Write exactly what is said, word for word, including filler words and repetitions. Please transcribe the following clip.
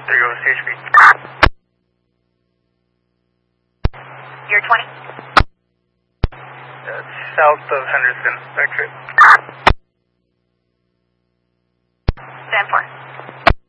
three over C H P. You're twenty. Uh, south of Henderson, back trip.